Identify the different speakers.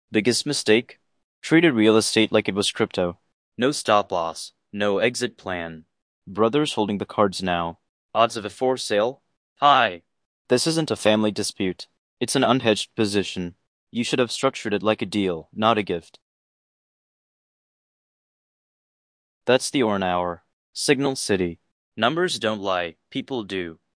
Speaker 1: Biggest mistake? Treated real estate like it was crypto. No stop loss, no exit plan. Brothers holding the cards now. Odds of a for sale? High. This isn't a family dispute. It's an unhedged position. You should have structured it like a deal, not a gift. That's the Orn Hour. Signal City. Numbers don't lie, people do.